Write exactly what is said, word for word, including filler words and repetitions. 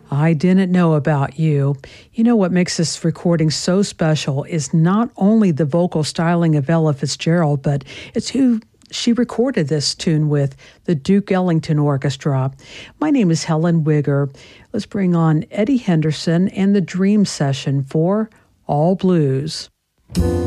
I Didn't Know About You. You know what makes this recording so special is not only the vocal styling of Ella Fitzgerald, but it's who she recorded this tune with, the Duke Ellington Orchestra. My name is Helen Wigger. Let's bring on Eddie Henderson and the Dream Session for All Blues.